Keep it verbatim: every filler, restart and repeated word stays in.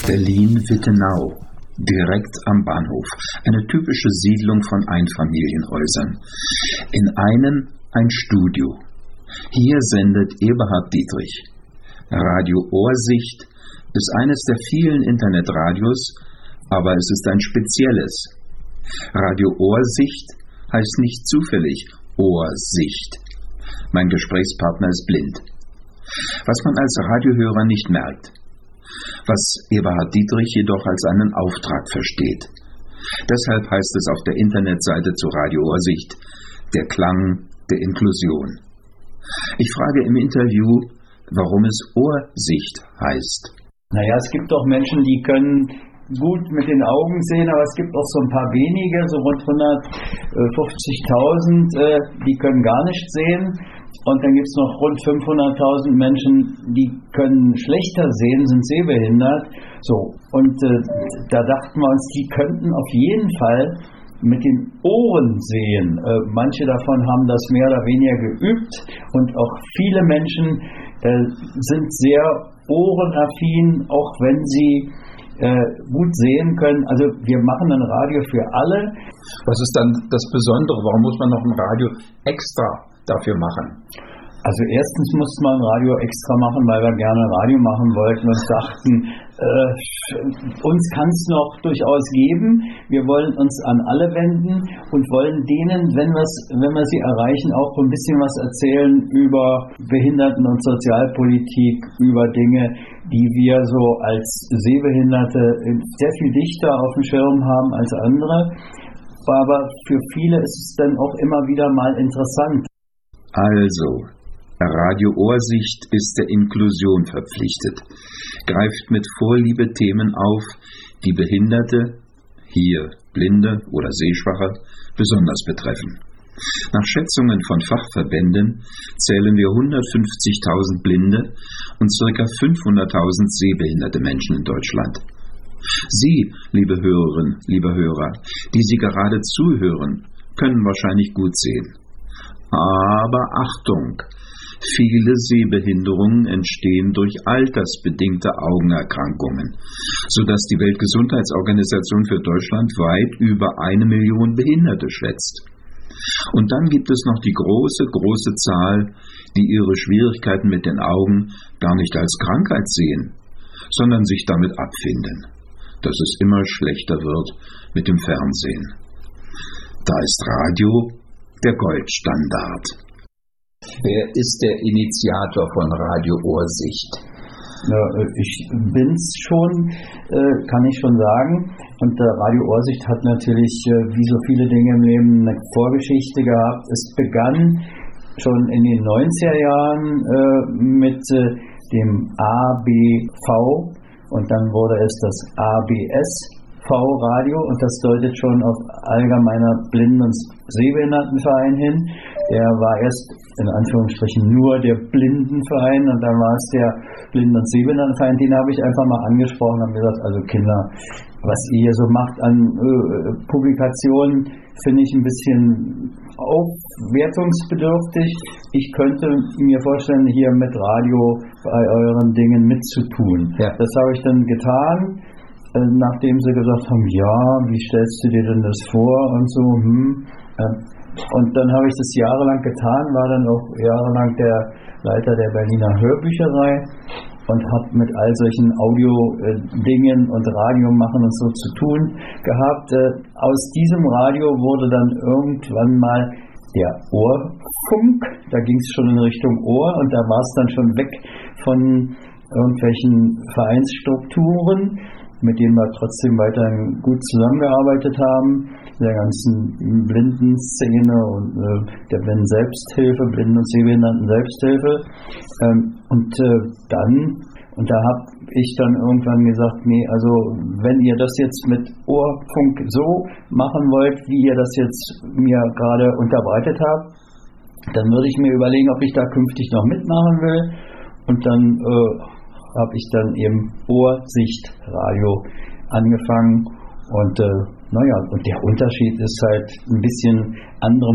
Berlin-Wittenau, direkt am Bahnhof. Eine typische Siedlung von Einfamilienhäusern. In einem ein Studio. Hier sendet Eberhard Dietrich. Radio Ohrsicht ist eines der vielen Internetradios, aber es ist ein spezielles. Radio Ohrsicht heißt nicht zufällig Ohrsicht. Mein Gesprächspartner ist blind. Was man als Radiohörer nicht merkt. Was Eberhard Dietrich jedoch als einen Auftrag versteht. Deshalb heißt es auf der Internetseite zu Radio Ohrsicht der Klang der Inklusion. Ich frage im Interview, warum es Ohrsicht heißt. Naja, es gibt doch Menschen, die können gut mit den Augen sehen, aber es gibt auch so ein paar wenige, so rund hundertfünfzigtausend, äh, die können gar nicht sehen. Und dann gibt es noch rund fünfhunderttausend Menschen, die können schlechter sehen, sind sehbehindert. So, und äh, da dachten wir uns, die könnten auf jeden Fall mit den Ohren sehen. Äh, manche davon haben das mehr oder weniger geübt und auch viele Menschen äh, sind sehr ohrenaffin, auch wenn sie äh, gut sehen können. Also wir machen ein Radio für alle. Was ist dann das Besondere? Warum muss man noch ein Radio extra dafür machen? Also erstens musste man Radio extra machen, weil wir gerne Radio machen wollten und dachten, äh, uns kann es noch durchaus geben. Wir wollen uns an alle wenden und wollen denen, wenn, wenn wir sie erreichen, auch ein bisschen was erzählen über Behinderten- und Sozialpolitik, über Dinge, die wir so als Sehbehinderte sehr viel dichter auf dem Schirm haben als andere. Aber für viele ist es dann auch immer wieder mal interessant. Also, Radio Ohrsicht ist der Inklusion verpflichtet, greift mit Vorliebe Themen auf, die Behinderte, hier Blinde oder Sehschwache, besonders betreffen. Nach Schätzungen von Fachverbänden zählen wir hundertfünfzigtausend Blinde und ca. fünfhunderttausend sehbehinderte Menschen in Deutschland. Sie, liebe Hörerinnen, liebe Hörer, die Sie gerade zuhören, können wahrscheinlich gut sehen. Aber Achtung! Viele Sehbehinderungen entstehen durch altersbedingte Augenerkrankungen, sodass die Weltgesundheitsorganisation für Deutschland weit über eine Million Behinderte schätzt. Und dann gibt es noch die große, große Zahl, die ihre Schwierigkeiten mit den Augen gar nicht als Krankheit sehen, sondern sich damit abfinden, dass es immer schlechter wird mit dem Fernsehen. Da ist Radio der Goldstandard. Wer ist der Initiator von Radio Ohrsicht? Ja, ich bin's schon, kann ich schon sagen. Und Radio Ohrsicht hat natürlich, wie so viele Dinge im Leben, eine Vorgeschichte gehabt. Es begann schon in den neunziger Jahren mit dem A B V und dann wurde es das A B S V-Radio und das deutet schon auf Allgemeiner Blinden- und Sehbehindertenverein hin. Der war erst in Anführungsstrichen nur der Blindenverein und dann war es der Blinden- und Sehbehindertenverein. Den habe ich einfach mal angesprochen und gesagt, also Kinder, was ihr hier so macht an äh, Publikationen, finde ich ein bisschen aufwertungsbedürftig. Ich könnte mir vorstellen, hier mit Radio bei euren Dingen mitzutun. Ja. Das habe ich dann getan. Nachdem sie gesagt haben, ja, wie stellst du dir denn das vor und so, hm. Und dann habe ich das jahrelang getan, war dann auch jahrelang der Leiter der Berliner Hörbücherei und habe mit all solchen Audio-Dingen und Radio machen und so zu tun gehabt. Aus diesem Radio wurde dann irgendwann mal der Ohrfunk, da ging es schon in Richtung Ohr und da war es dann schon weg von irgendwelchen Vereinsstrukturen, mit denen wir trotzdem weiterhin gut zusammengearbeitet haben, der ganzen Blindenszene und äh, der Blinden-Selbsthilfe, Blinden- und Sehbehinderten-Selbsthilfe. Ähm, und äh, dann, und da habe ich dann irgendwann gesagt, nee, also wenn ihr das jetzt mit Ohrfunk so machen wollt, wie ihr das jetzt mir gerade unterbreitet habt, dann würde ich mir überlegen, ob ich da künftig noch mitmachen will. Und dann äh, habe ich dann eben Ohrsicht-Radio angefangen und äh, naja, und der Unterschied ist halt ein bisschen andere